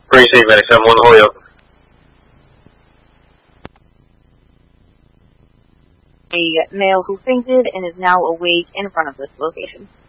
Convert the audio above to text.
Precinct 97, 1 Holyoke. A male who fainted and is now awake in front of this location.